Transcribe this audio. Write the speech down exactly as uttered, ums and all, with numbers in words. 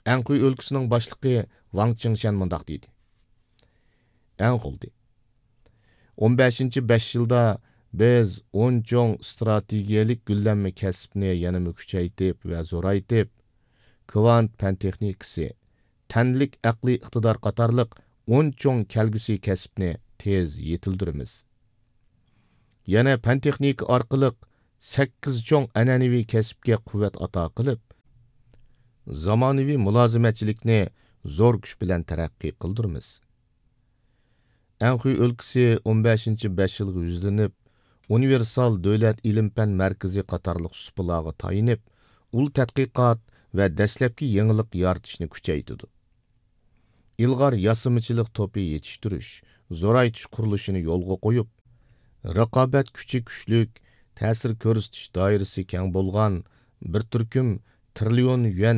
Anhui өлкісінің başlıqı Wang Qingshan mundaq deydi. An oldu. он beshinchi besh yilda biz o'n cho'ng strategiyalik gullanma kasbni yanama kuchaytib va zo'raytib, kvant fan texnikasi, tanlik aqliy iqtidor qatorliq o'n cho'ng kelgusi kasbni tez yetildiramiz. Yana fan texnika orqali sakkiz cho'ng an'anaviy kasbga quvvat ato qilib, zamonaviy mulozimatchilikni zo'r kuch bilan taraqqiy qildiramiz. Anhui өлkісі o'n beshinchi besh yilga yuzlanib, universal davlat ilm-fan markazi qatorliq supalarga tayinib, ul tadqiqot va dastlabki yangilik yaratishni kuchaytirdi. İlg'or yasamachilik to'pi yetishtirish, zo'raytish qurilishini yo'lga qo'yib, raqobat kuchi kuchlik, ta'sir ko'rsatish doirasi keng bo'lgan bir turkum trillion yuan